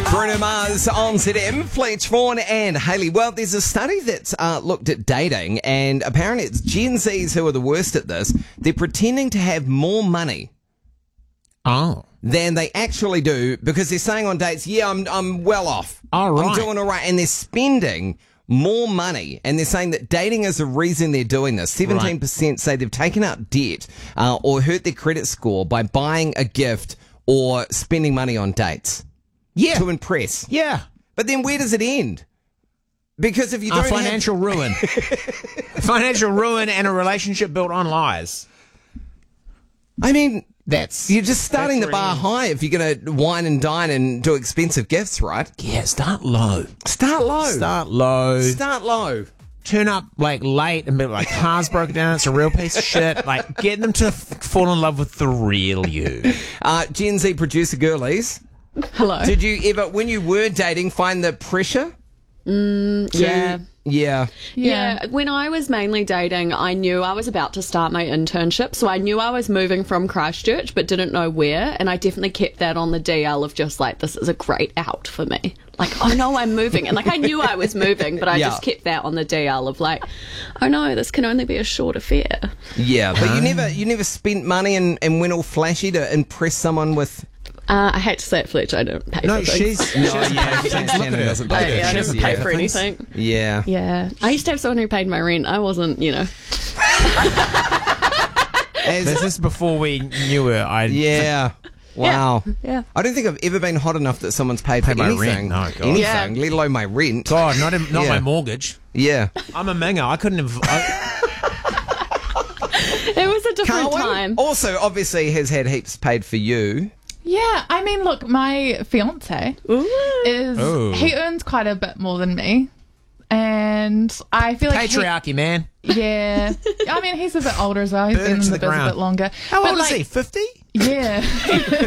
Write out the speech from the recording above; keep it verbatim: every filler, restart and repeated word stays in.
Bruno Mars on Z M, Fletch Vaughan and Hayley. Well, there's a study that's uh, looked at dating, and apparently it's Gen Zs who are the worst at this. They're pretending to have more money Oh. than they actually do because they're saying on dates, yeah, I'm I'm well off. Oh, right. I'm doing all right. And they're spending more money, and they're saying that dating is the reason they're doing this. seventeen percent say they've taken out debt uh, or hurt their credit score by buying a gift or spending money on dates. Yeah. To impress. Yeah. But then where does it end? Because if you Uh, don't financial have... ruin. Financial ruin and a relationship built on lies. I mean, That's you're just starting the that's bar really- high if you're going to wine and dine and do expensive gifts, right? Yeah, start low. Start low. Start low. Start low. Turn up like late and be like, car's broken down, it's a real piece of shit. Like, get them to f- fall in love with the real you. Uh, Gen Z producer girlies, Hello. did you ever, when you were dating, find the pressure? Mm, to- yeah. Yeah. Yeah. When I was mainly dating, I knew I was about to start my internship. So I knew I was moving from Christchurch, but didn't know where. And I definitely kept that on the D L of just like, this is a great out for me. Like, oh no, I'm moving. And like, I knew I was moving, but I Yeah. just kept that on the D L of like, oh no, this can only be a short affair. Yeah. But you never, you never spent money and, and went all flashy to impress someone with... Uh, I hate to say it, Fletch, I don't pay No, for things. she's. No, she's yeah, Look at Shannon her. doesn't I, pay. yeah, I She's- never pay yeah. for anything. Yeah. Yeah. I used to have someone who paid my rent. I wasn't, you know. As- This is before we knew her. I yeah. Wow. Yeah. I don't think I've ever been hot enough that someone's paid for Paid my anything. rent. No, God. Anything, Yeah. let alone my rent. God, not in, not Yeah. my mortgage. Yeah. I'm a minger. I couldn't have. I, It was a different Carwyn time. also obviously has had heaps paid for you. Yeah, I mean, look, my fiance is Ooh. he earns quite a bit more than me, and I feel like he- patriarchy, man. yeah, I mean, he's a bit older as well. He's Burn been it to in the the business a ground. bit longer. How But, old like, is he? Fifty? Yeah.